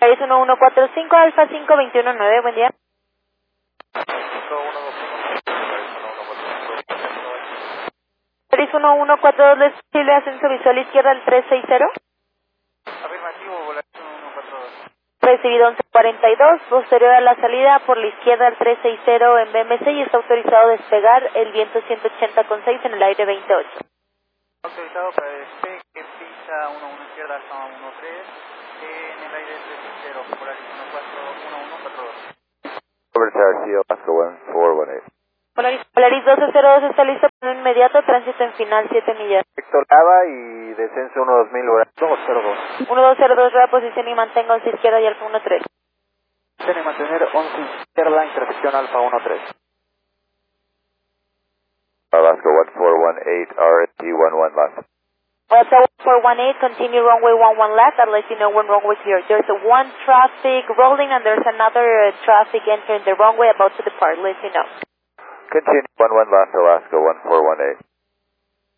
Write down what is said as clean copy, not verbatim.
Paris 1145, Alfa 5219, buen día. Paris 1142, ¿es posible ascenso visual izquierda al 360? Afirmativo, Volaris 1142. Recibido 1142, posterior a la salida por la izquierda al 360 en BMC y está autorizado a despegar el viento 180,6 en el aire 28. Autorizado para despegue, pista 11 izquierda, Alfa 13, en el aire 360, Volaris 1142. Over Tower CO, Alaska 1418. Polaris 1202 está listo para un inmediato tránsito en final 7 millas. Héctor Lava y descenso 12000, Volaris 202. 1202, rueda posición y mantenga 11 izquierda y Alfa 13. Tiene que mantener 11 izquierda, intersección Alfa 13. Alaska 1418, RST 11 left. Alaska 1418, continue runway 11 left. I'll let you know when runway clear. There's a one traffic rolling and there's another traffic entering the runway about to depart. Let you know. Continue 11 left, Alaska 1418.